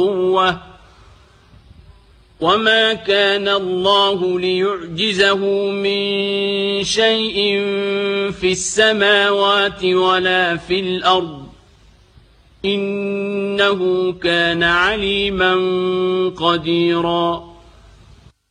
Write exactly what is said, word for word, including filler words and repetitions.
وما كان الله ليعجزه من شيء في السماوات ولا في الأرض إنه كان عليما قديرا